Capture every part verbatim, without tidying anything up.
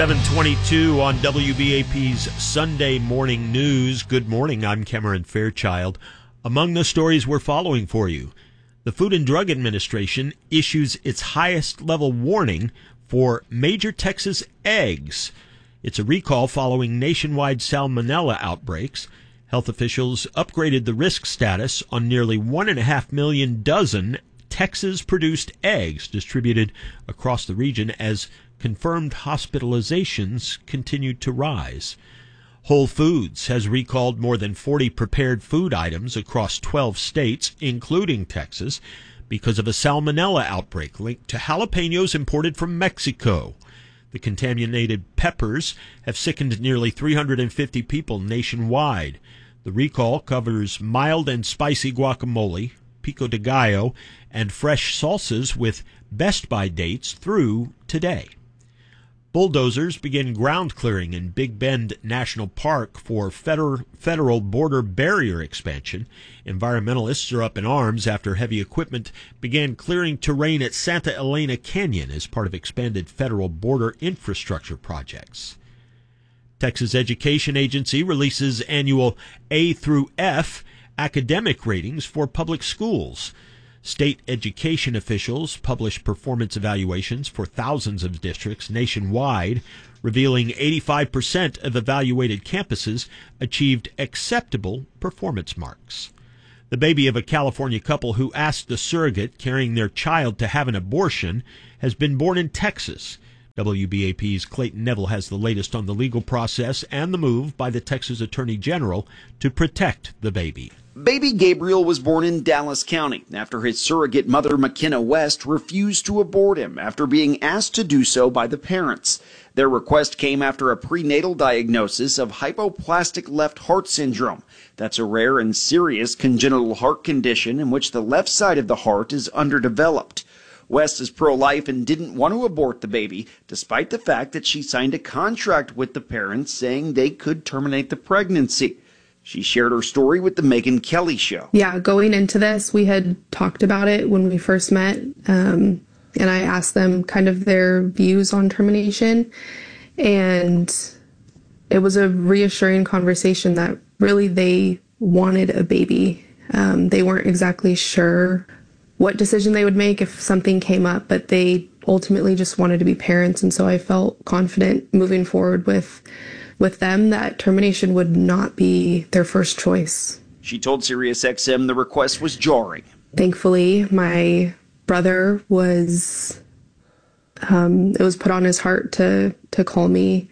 seven twenty-two on W B A P's Sunday Morning News. Good morning, I'm Cameron Fairchild. Among the stories we're following for you, the Food and Drug Administration issues its highest level warning for major Texas eggs. It's a recall following nationwide salmonella outbreaks. Health officials upgraded the risk status on nearly one and a half million dozen Texas-produced eggs distributed across the region as confirmed hospitalizations continued to rise. Whole Foods has recalled more than forty prepared food items across twelve states, including Texas, because of a salmonella outbreak linked to jalapenos imported from Mexico. The contaminated peppers have sickened nearly three hundred fifty people nationwide. The recall covers mild and spicy guacamole, pico de gallo, and fresh salsas with best by dates through today. Bulldozers begin ground clearing in Big Bend National Park for federal, federal border barrier expansion. Environmentalists are up in arms after heavy equipment began clearing terrain at Santa Elena Canyon as part of expanded federal border infrastructure projects. Texas Education Agency releases annual A through F academic ratings for public schools. State education officials publish performance evaluations for thousands of districts nationwide, revealing eighty-five percent of evaluated campuses achieved acceptable performance marks. The baby of a California couple who asked a surrogate carrying their child to have an abortion has been born in Texas. W B A P's Clayton Neville has the latest on the legal process and the move by the Texas Attorney General to protect the baby. Baby Gabriel was born in Dallas County after his surrogate mother, McKenna West, refused to abort him after being asked to do so by the parents. Their request came after a prenatal diagnosis of hypoplastic left heart syndrome. That's a rare and serious congenital heart condition in which the left side of the heart is underdeveloped. West is pro-life and didn't want to abort the baby, despite the fact that she signed a contract with the parents saying they could terminate the pregnancy. She shared her story with the Megyn Kelly Show. Yeah, going into this, we had talked about it when we first met, um, and I asked them kind of their views on termination, and it was a reassuring conversation that really they wanted a baby. Um, they weren't exactly sure what decision they would make if something came up, but they ultimately just wanted to be parents, and so I felt confident moving forward with with them that termination would not be their first choice. She told SiriusXM the request was jarring. Thankfully, my brother was, um, it was put on his heart to, to call me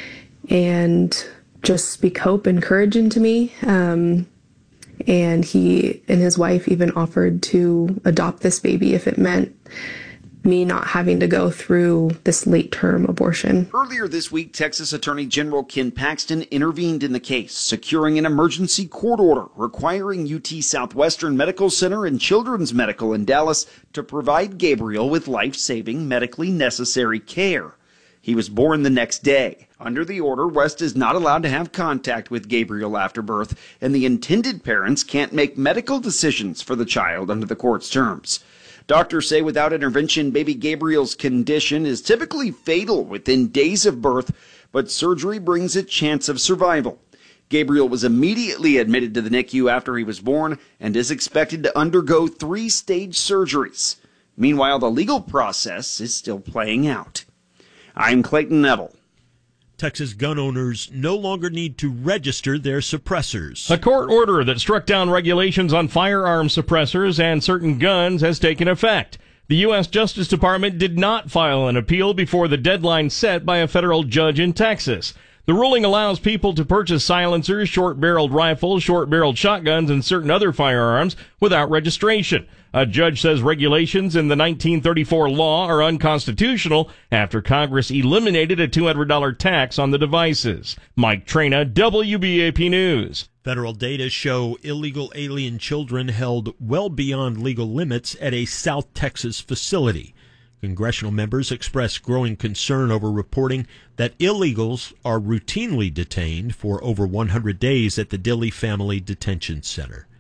and just speak hope and courage into me. Um, and he and his wife even offered to adopt this baby if it meant me not having to go through this late-term abortion. Earlier this week, Texas Attorney General Ken Paxton intervened in the case, securing an emergency court order requiring U T Southwestern Medical Center and Children's Medical in Dallas to provide Gabriel with life-saving, medically necessary care. He was born the next day. Under the order, West is not allowed to have contact with Gabriel after birth, and the intended parents can't make medical decisions for the child under the court's terms. Doctors say without intervention, baby Gabriel's condition is typically fatal within days of birth, but surgery brings a chance of survival. Gabriel was immediately admitted to the N I C U after he was born and is expected to undergo three-stage surgeries. Meanwhile, the legal process is still playing out. I'm Clayton Neville. Texas gun owners no longer need to register their suppressors. A court order that struck down regulations on firearm suppressors and certain guns has taken effect. The U S Justice Department did not file an appeal before the deadline set by a federal judge in Texas. The ruling allows people to purchase silencers, short-barreled rifles, short-barreled shotguns, and certain other firearms without registration. A judge says regulations in the nineteen thirty-four law are unconstitutional after Congress eliminated a two hundred dollars tax on the devices. Mike Trina, W B A P News. Federal data show illegal alien children held well beyond legal limits at a South Texas facility. Congressional members expressed growing concern over reporting that illegals are routinely detained for over one hundred days at the Dilley Family Detention Center.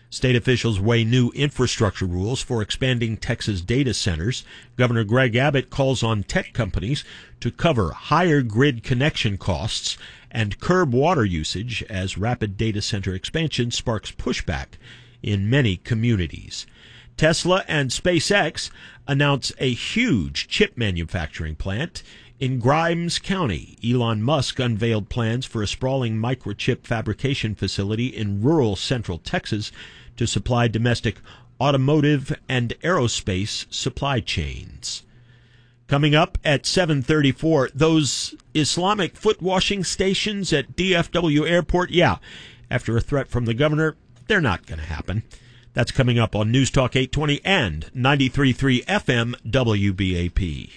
State officials weigh new infrastructure rules for expanding Texas data centers. Governor Greg Abbott calls on tech companies to cover higher grid connection costs and curb water usage as rapid data center expansion sparks pushback in many communities. Tesla and SpaceX announce a huge chip manufacturing plant in Grimes County. Elon Musk unveiled plans for a sprawling microchip fabrication facility in rural central Texas to supply domestic automotive and aerospace supply chains. Coming up at seven thirty-four, those Islamic foot washing stations at D F W Airport, yeah, after a threat from the governor, they're not going to happen. That's coming up on News Talk eight twenty and ninety-three point three F M W B A P.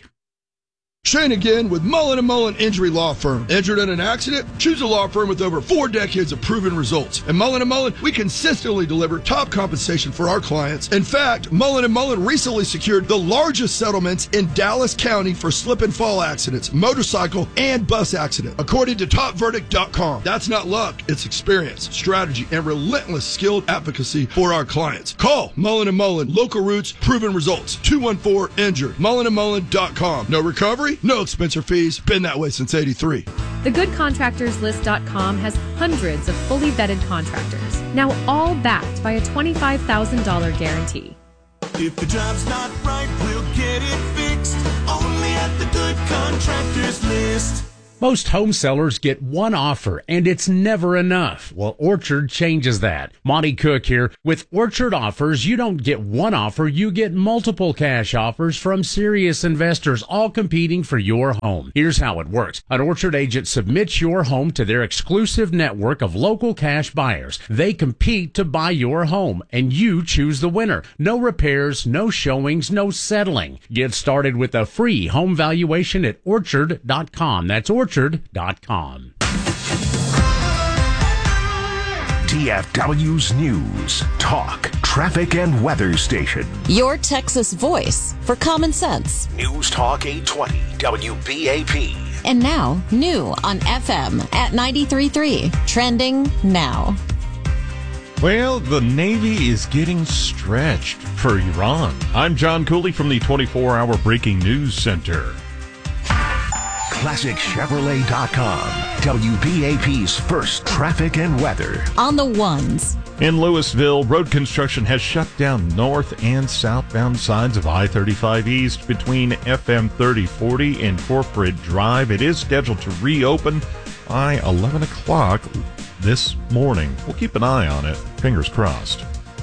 Shane again with Mullen and Mullen Injury Law Firm. Injured in an accident? Choose a law firm with over four decades of proven results. At Mullen and Mullen, we consistently deliver top compensation for our clients. In fact, Mullen and Mullen recently secured the largest settlements in Dallas County for slip and fall accidents, motorcycle, and bus accident, according to top verdict dot com. That's not luck, it's experience, strategy, and relentless skilled advocacy for our clients. Call Mullen and Mullen, local roots, proven results, two one four injured, mullen and mullen dot com. No recovery? No expense or fees. Been that way since eighty-three. the good contractors list dot com has hundreds of fully vetted contractors, now all backed by a twenty-five thousand dollars guarantee. If the job's not right, we'll get it fixed. Only at the Good Contractors List. Most home sellers get one offer, and it's never enough. Well, Orchard changes that. Monty Cook here. With Orchard offers, you don't get one offer, you get multiple cash offers from serious investors, all competing for your home. Here's how it works. An Orchard agent submits your home to their exclusive network of local cash buyers. They compete to buy your home, and you choose the winner. No repairs, no showings, no settling. Get started with a free home valuation at orchard dot com. That's orchard dot com. D F W's News, Talk, Traffic, and Weather Station. Your Texas voice for common sense. News Talk eight twenty W B A P. And now, new on F M at ninety-three point three. Trending now. Well, the Navy is getting stretched for Iran. I'm John Cooley from the twenty-four hour Breaking News Center. Classic Chevrolet dot com, W B A P's first traffic and weather. On the ones. In Louisville, road construction has shut down north and southbound sides of I thirty-five East between F M thirty forty and Corporate Drive. It is scheduled to reopen by eleven o'clock this morning. We'll keep an eye on it. Fingers crossed.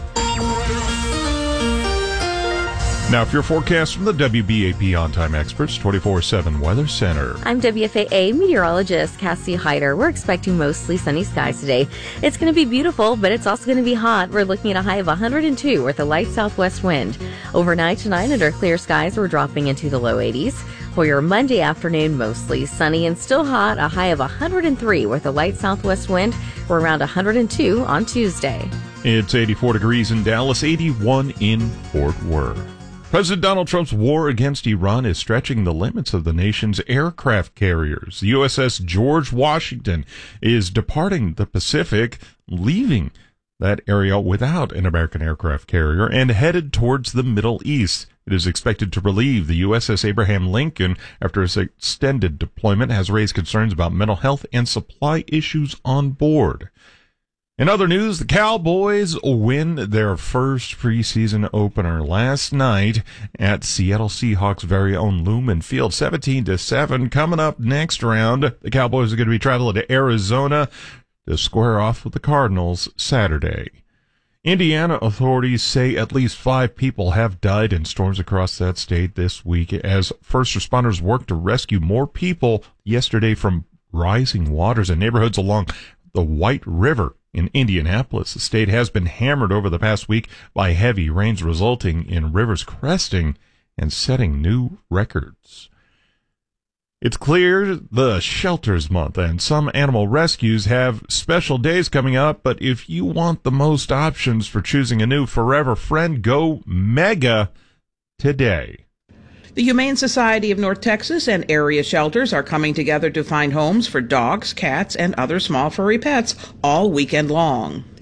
Now, for your forecast from the W B A P On-Time Experts twenty-four seven Weather Center. I'm W F A A meteorologist Cassie Hyder. We're expecting mostly sunny skies today. It's going to be beautiful, but it's also going to be hot. We're looking at a high of one hundred two with a light southwest wind. Overnight tonight, under clear skies, we're dropping into the low eighties. For your Monday afternoon, mostly sunny and still hot, a high of one hundred three with a light southwest wind. We're around one hundred two on Tuesday. It's eighty-four degrees in Dallas, eighty-one in Fort Worth. President Donald Trump's war against Iran is stretching the limits of the nation's aircraft carriers. The U S S George Washington is departing the Pacific, leaving that area without an American aircraft carrier, and headed towards the Middle East. It is expected to relieve the U S S Abraham Lincoln after its extended deployment has raised concerns about mental health and supply issues on board. In other news, the Cowboys win their first preseason opener last night at Seattle Seahawks' very own Lumen Field, seventeen to seven. Coming up next round, the Cowboys are going to be traveling to Arizona to square off with the Cardinals Saturday. Indiana authorities say at least five people have died in storms across that state this week as first responders worked to rescue more people yesterday from rising waters in neighborhoods along the White River in Indianapolis. The state has been hammered over the past week by heavy rains, resulting in rivers cresting and setting new records. It's clear the Shelters Month and some animal rescues have special days coming up, but if you want the most options for choosing a new forever friend, go mega today. The Humane Society of North Texas and area shelters are coming together to find homes for dogs, cats, and other small furry pets all weekend long.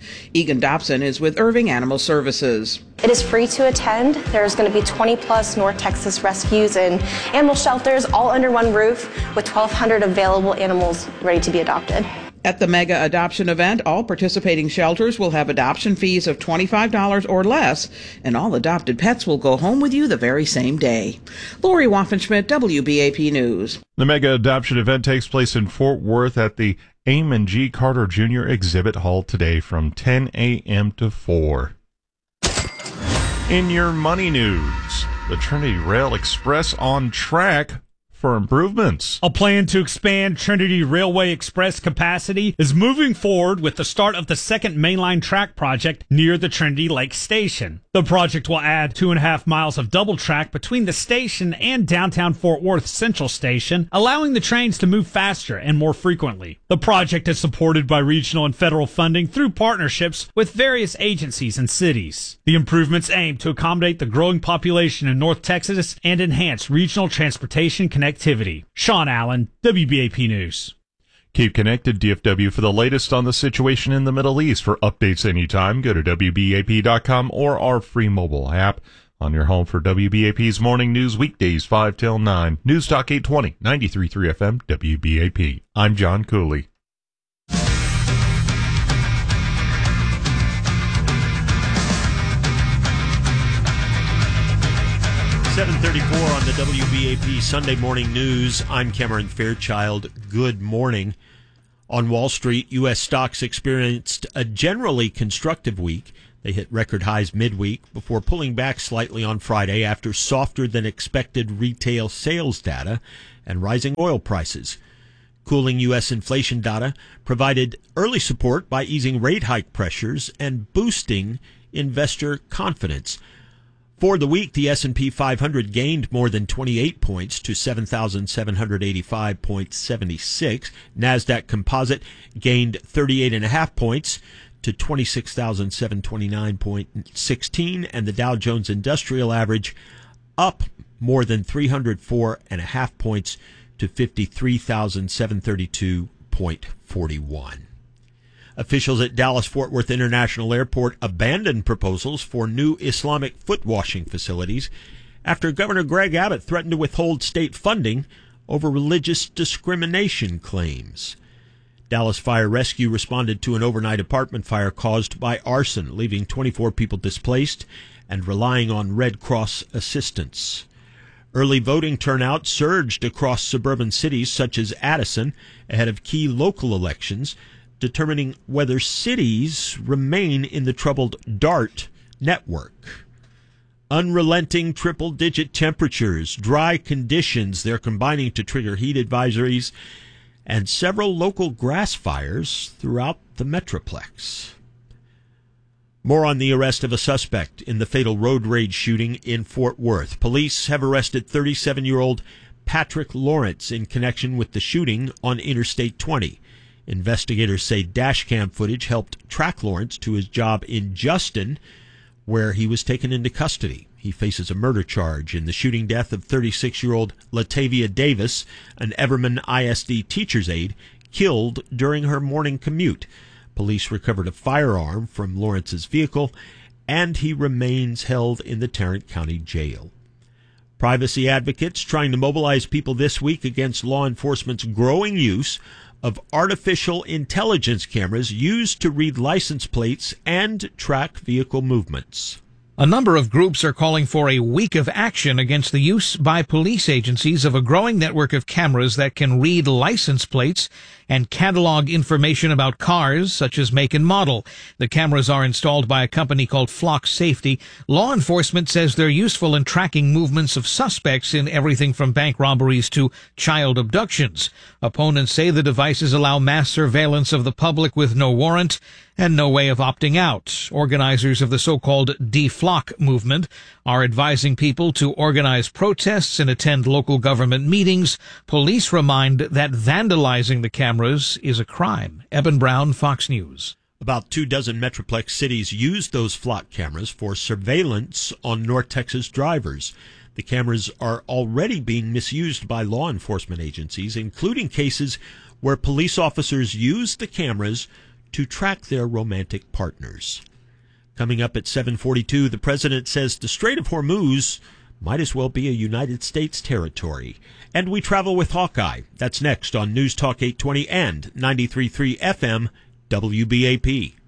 Egan Dobson is with Irving Animal Services. It is free to attend. There's going to be twenty plus North Texas rescues and animal shelters all under one roof with twelve hundred available animals ready to be adopted. At the mega adoption event, all participating shelters will have adoption fees of twenty-five dollars or less, and all adopted pets will go home with you the very same day. Lori Waffenschmidt, W B A P News. The mega adoption event takes place in Fort Worth at the Amon G. Carter Junior Exhibit Hall today from ten a.m. to four. In your money news, the Trinity Rail Express on track for improvements. A plan to expand Trinity Railway Express capacity is moving forward with the start of the second mainline track project near the Trinity Lake Station. The project will add two and a half miles of double track between the station and downtown Fort Worth Central Station, allowing the trains to move faster and more frequently. The project is supported by regional and federal funding through partnerships with various agencies and cities. The improvements aim to accommodate the growing population in North Texas and enhance regional transportation connectivity. Sean Allen, W B A P News. Keep connected, D F W, for the latest on the situation in the Middle East. For updates anytime, go to W B A P dot com or our free mobile app. On your home for W B A P's Morning News, weekdays five till nine. News Talk eight twenty, ninety-three point three F M, W B A P. I'm John Cooley. seven thirty-four on the W B A P Sunday Morning News. I'm Cameron Fairchild. Good morning. On Wall Street, U S stocks experienced a generally constructive week. They hit record highs midweek before pulling back slightly on Friday after softer than expected retail sales data and rising oil prices. Cooling U S inflation data provided early support by easing rate hike pressures and boosting investor confidence. For the week, the S and P five hundred gained more than twenty-eight points to seven thousand seven hundred eighty-five point seven six. NASDAQ Composite gained thirty-eight point five points to twenty-six thousand seven hundred twenty-nine point one six. And the Dow Jones Industrial Average up more than three hundred four point five points to fifty-three thousand seven hundred thirty-two point four one. Officials at Dallas-Fort Worth International Airport abandoned proposals for new Islamic foot washing facilities after Governor Greg Abbott threatened to withhold state funding over religious discrimination claims. Dallas Fire Rescue responded to an overnight apartment fire caused by arson, leaving twenty-four people displaced and relying on Red Cross assistance. Early voting turnout surged across suburban cities such as Addison ahead of key local elections, determining whether cities remain in the troubled DART network. Unrelenting triple-digit temperatures, dry conditions, they're combining to trigger heat advisories, and several local grass fires throughout the Metroplex. More on the arrest of a suspect in the fatal road rage shooting in Fort Worth. Police have arrested thirty-seven-year-old Patrick Lawrence in connection with the shooting on Interstate twenty. Investigators say dashcam footage helped track Lawrence to his job in Justin, where he was taken into custody. He faces a murder charge in the shooting death of thirty-six-year-old Latavia Davis, an Everman I S D teacher's aide, killed during her morning commute. Police recovered a firearm from Lawrence's vehicle, and he remains held in the Tarrant County Jail. Privacy advocates trying to mobilize people this week against law enforcement's growing use of artificial intelligence cameras used to read license plates and track vehicle movements. A number of groups are calling for a week of action against the use by police agencies of a growing network of cameras that can read license plates and catalog information about cars, such as make and model. The cameras are installed by a company called Flock Safety. Law enforcement says they're useful in tracking movements of suspects in everything from bank robberies to child abductions. Opponents say the devices allow mass surveillance of the public with no warrant and no way of opting out. Organizers of the so-called deflock movement are advising people to organize protests and attend local government meetings. Police remind that vandalizing the cameras is a crime. Eben Brown, Fox News. About two dozen Metroplex cities used those flock cameras for surveillance on North Texas drivers. The cameras are already being misused by law enforcement agencies, including cases where police officers used the cameras to track their romantic partners. Coming up at seven forty-two, the president says the Strait of Hormuz might as well be a United States territory. And we travel with Hawkeye. That's next on News Talk eight twenty and ninety-three point three F M W B A P.